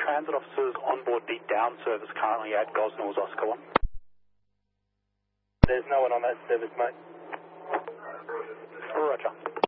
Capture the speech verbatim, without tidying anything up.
transit officers on board the down service currently at Gosnells, Oscar one? There's no one on that service, mate. Roger.